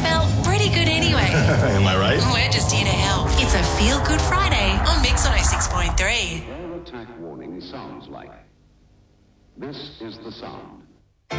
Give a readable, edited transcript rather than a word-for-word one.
felt pretty good anyway. Am I right? We're just here to help. It's a Feel Good Friday on Mix 106.3. Air attack warning sounds like. This is the sound.